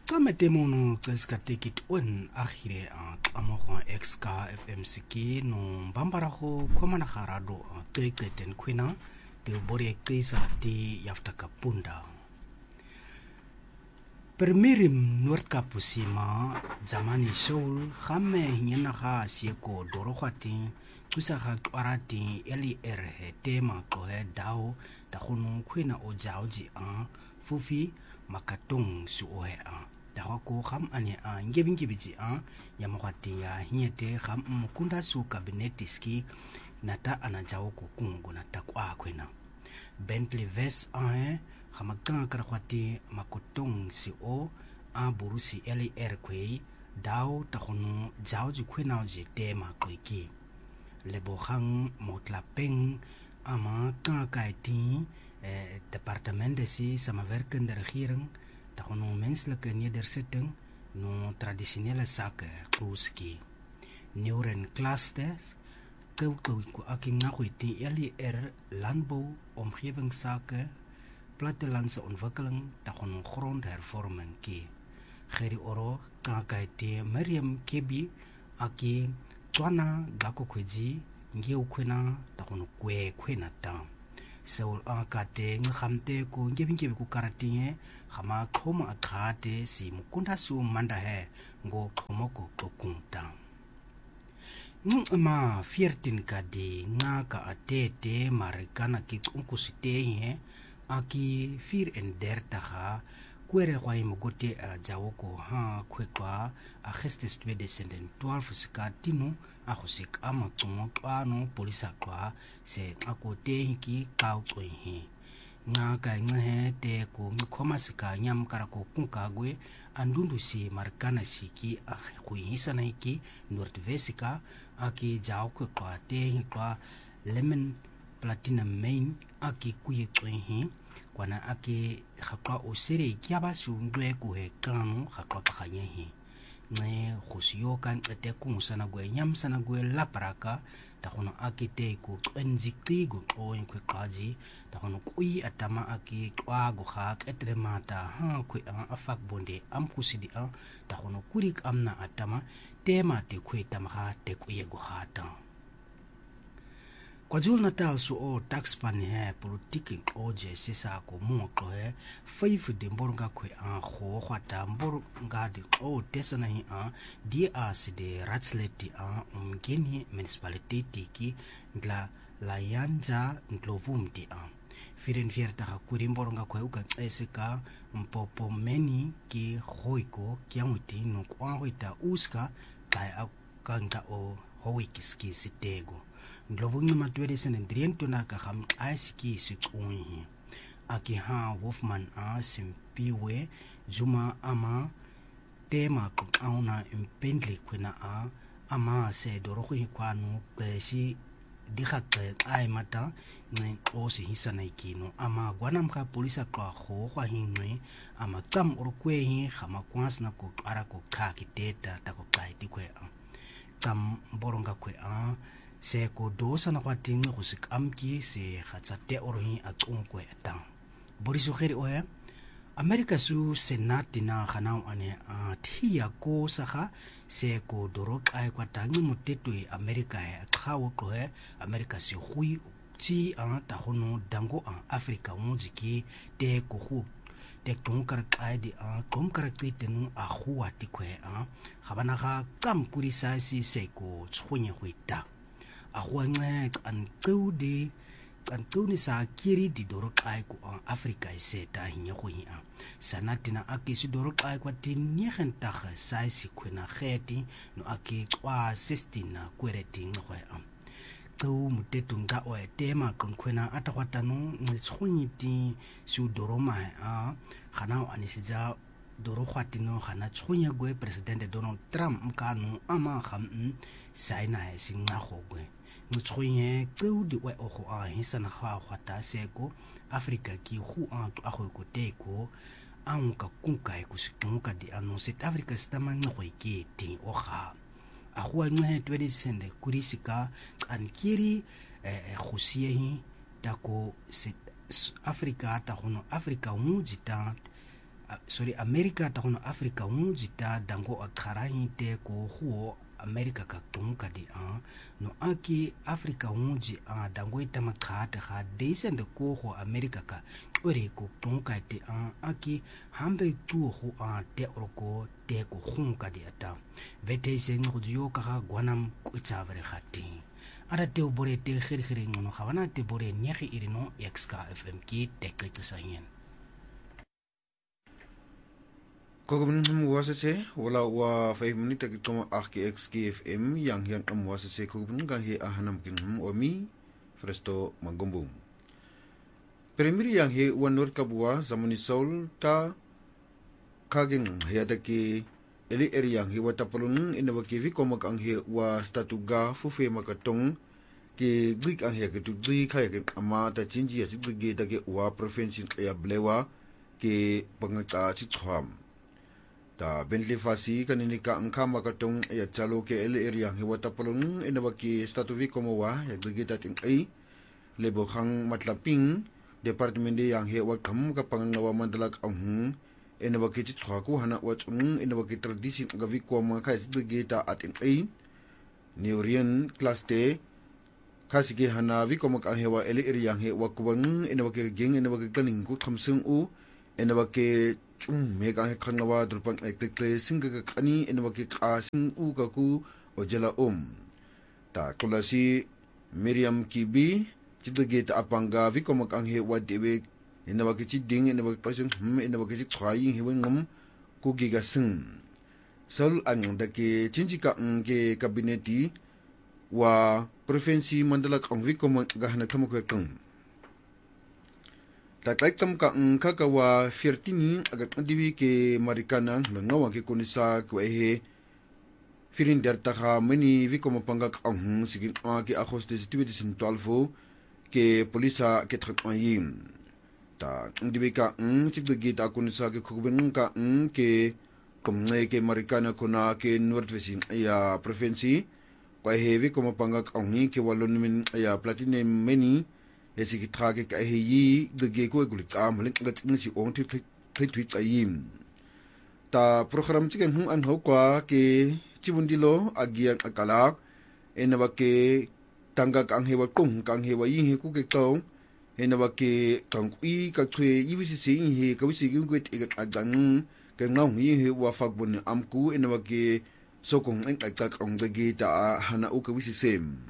Kametemono tseskatekit on ahire amogo exka FMC ki no bambarago kwamana garado teketen kwina de bori ekisa ti yaftaka punda. Permirim North Kapusima zamani Seoul game hinyana ga sieko dorogwati tusa ga twarati eli tema kohe dao tagono kwina o jaoji fufi makatong su ohe Dawako gam ane ngebingibiji yamagwati ya hinyete gam mukunda su kabinetiski nata anajawoko kungu nata kwa kwena Bentley Vest Hamakanga karakwati makotong si o burusi kwei dao takono jaoji kwena oji tema kweki lebohang motlapeng ama kakaiti departement si samenwerken de regering takono menselijke nederzetting no traditionele zaken kluski neuren clusters ku aking nakwiti landbouw omgevingszaken plattelandse ontwikkeling tagono grondhervorming ki geri oro kakaiti Miriam Kebi aki twana gako kweji ngiu kwena tagono kwena ta Seoul akate ngamte ko ngebingebi ku karatinge khama khoma akhate si mukunda su manda he ngo khomoko tokunta ma 14 kadi ngaka atete marikana ki unkusite aki 34 kwere kwa imugote jawoko kwekwa Augustus 2012 sikatino ahusik ama tsumo polisa kwa se akote hiki kautoi ngaka ngahe te ko ngkhoma sika nyam karako kunkagwe andundu si markana siki kuhisana hiki Nordvesika aki jawko kwa te kwa lemon platinum main aki kuyetoi kwana aki khakwa osere kyaba sundwe ku he kanu khakwa khanye ne khosiyo kan ete kumusana gwe nyamsana gwe laparaka takono aki te ku enzikti go oin ku qaji takono kui atama aki kwa go khak etremata ku afak bonde am kusidi takono kurik amna atama tema te ku tama te ku ye go hata KwaZulu Natal su o taxpan he politiki oje sesa ko moko he five de mboronga kwe kho khwata mboronga de o tesana hi DRC de Ratsleti umgeni municipality ki ngla layanza ndlovumdi firen fierta ka kuri mboronga kwe uka eseka mpopo meni ki khoiko kyamuti no kwangwita uska kai akanga o howikiski sitego Ndlovungi matwede senendriento na kaham aisiki sitsuhi aki Wolfman simpiwe juma ama tema kauna impendli kwena ama se doroku hikwanu pesi dikhakke mata nge osi hisana ikino ama gwanamka polisa kwa kwa hinwe ama tam orkwe hi khama kwansna ko arako khaki teta tako kaiti kwe tam boronga kwe se ko dosa na kwatinga go sikamki se khatsate orhi atsunkwe ta boriso kheri oya America su senati na khanau ane thia ko sakha se ko dorok ai kwatangi motetwe America he khawo ko he America se hui ti ta hono dango Africa mujiki te ko hu te tonkar kaidi tomkar kitenu huwa tikwe khabana ga kamkuri sasi se ko tshonye huita ahwange antuni sa kiri di dorok ai ko Africa iseta hinya ko sanatina aki dorok ai kwa tinye khenta kha sai si kwena kheti no aki kwa 16 na kwereti ngwe tsu mutetunga o tema konkwena atakwatano ngitshonyiti su doroma khana anisija doro khwatino khana tshonya gwe president Donald Trump mkanu ama kham saina he singa khogwe ngitshonye tsudi we ogo hisana kha khwata seko Africa ki khu go ko teko anka kunka e kusikunka di South Africa stama ngwe ki ti oga ahua nge 20 sende kurisika ankiri khusiyehi tako Africa ta hono Africa mujita America ta hono Africa unji ta dango akharahi te ko huo America ka tungka di no aki Africa unji dango ita makhata ha deisende ko ho America ka ore ko tungka di aki hambe tu ho te oroko te ko hunka di ata vete se ngo dio ka gwanam ko tsavere khati ara te bore te khiri ngono khawana te bore nyegi irino XKFM ki te keksayen Kogumnum wasase wala wa 5 minute kitoma XKFM yang wasase kogumnum he ahanam kinhum omi fresto magombo Premier yang he wanur kabua zamani Saul ta kagin hayadaki eli eri yang he watapalun inawakivi komak ang he wa statuga fufe makatong ke glik ang he ketu glik kaya ke ama ta chinji ya sidge dage wa province ya blewa ke pangata chitwam ta Bentley fasi kanini ka angka makatong ya chalo ke eli eri yang he watapalun inawaki statuvi komawa ya glige tating ay lebo khang matlaping Departemen de yang he wakam ka pangawa mandalak ang inawaki chitwaku hana wachung inawaki tradisi gavi koma ka sidge ta ating ay Neurian class te kasige hana vi komak ang hewa eli eri yang he wakubang inawaki geng inawaki taning ku thamsung u inawaki chung mega he khanawa drupang ekle singa ka kani inawaki ka sing u ka ku ojela ta kulasi Miriam Kibi chidge ta apanga vi komak ang he wadewe inawaki chiding inawaki pasung inawaki chitwai he wengam ku giga sing Saul ang dake chinjika ang ke kabineti wa provinsi mandalak ang vi komak gahana tamukwekang Taklek tamka ang kakawa 13 agat ndiwi ke marikana nangawa ke kunisa ko ehe firin dertaka mani vi komapangak ang sigin ke akos de 2012 ke polisa ke tratmayim ta ndiwi ka sigde ta kunisa ke kuben ka ke komne ke marikana kuna ke northwest ya provinsi ko ehe vi komapangak ang ke walon min ya platinum mani esi kitrage ka heyi de ko gulit amlin ngat ngsi on ti tweet ayim ta program chiken hung an ho kwa ke chibundilo agian akala enawa ke tanga kang hewa kung kang hewa yin he ku ke tong enawa ke kang ui ka thwe yibisi se yin he ka wisi gung kwet igat adang ke ngau yin he wa fagbun amku enawa ke sokong en tak ong de ta hana u ka wisi sem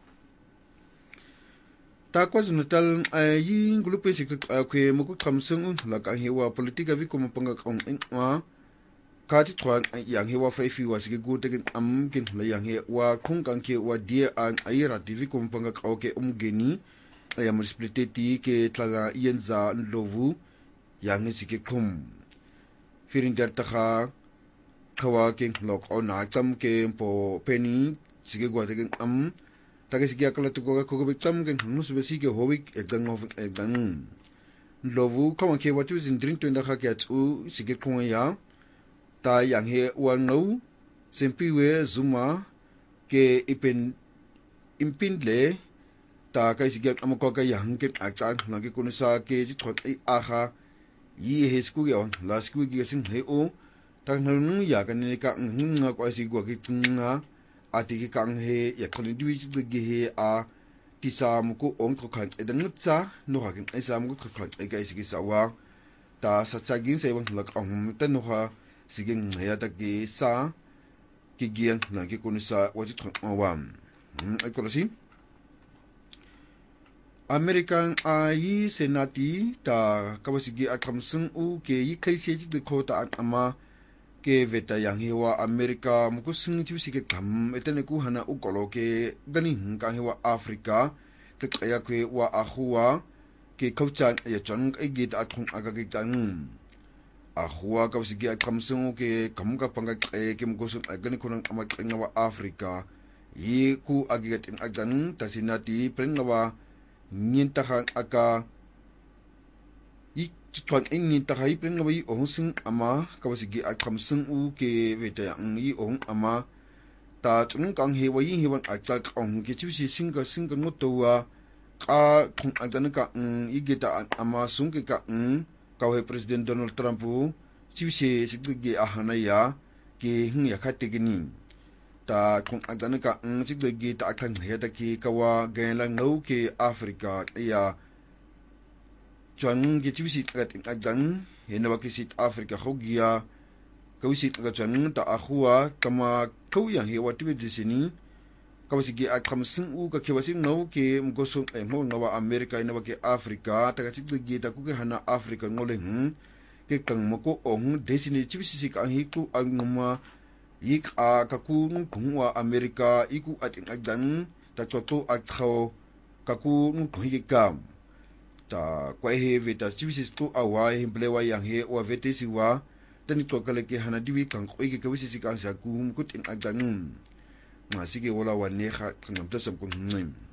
ta KwaZulu-Natal ay grupo sikret kwe muku kamsung la ka hewa politika vi ko mapangak ong engwa ka ti twan yang hewa faifi wa sige gu tegen am kin la yang he wa khung kan ke wa dia an ayira tv ko mapangak ke umgeni ay municipality ke tlala yenza ndlovu yang sige khum firin der ta khawa ke lok ona cham ke po penny sige gu tegen am Tages kia kala tuko ko betam gen nus besi ke howik exam of exam lovu kama ke watu zin drink to ndaka ke atu sige ko ya ta yang he wangau sempiwe zuma ke impindle ta kai sige amako ka yang ke acha na ke kunisa ke ji thot ai aha yi he sku ya la sku gi sin he o ta nu ya kan ni ka nga ko si go ki nga ati ki kang he ya khoni diwi chi ge he a ti sam ko ong ko khan edan nutsa no ha kin ai sam ko khan ai kai sigi sawa ta sa cha gin se wang lak ong ta no ha sigin ya ta ki sa ki giang na ki kun sa wa ji thon wam ai ko si American ai senati ta kawasigi akamsung u ke yi kai se ji de ko ta ama ke veta yang hewa Amerika muku sing chibisi ke kam etene ku hana ukolo ke gani ka hewa Afrika ke kaya kwe wa ahua ke kauchan ya chang ai git athung aga ke chang ahua ka sigi kam sung ke kam ka panga ke muku sun gani kunang amak ngawa Afrika yi ku agigat in agan tasinati prengawa nintahan aka tuan ini takai pren ngawi ong sing ama kawasigi akam sing u ke veta yang yi ong ama ta chung kang he wai he wan achak ong ke chu si sing ka ngotowa ka khung adan ka i geta ama sung ke ka ka he president Donald Trump chibise sigge ahana ya ke ya khategini ta kung agana ka sigge ta kan heta ki kawa gela ngau ke Africa ya chuan ge chibisi agdan hena wa ki sit Africa khogia kawisi ga chuan ta ahua kama kau yang he wa tibe disini kawasi ge akam sing u ka kewasi ngau ke mgoso ngo ngawa America ina wa ke Africa ta ka sigge ta ku ke hana Africa ngole ke kang moko ong desini chibisi ka hiku anguma ik a kaku ngwa America iku atin agdan ta choto akho kaku nghi kam ta kwa he veta chibisi to awa hemblewa yang he wa vetesi wa tani to kale ke hana diwi kang ko ke kawisi ka sa ku kutin agdan masige wala wa ne kha ngam to sam ko ngim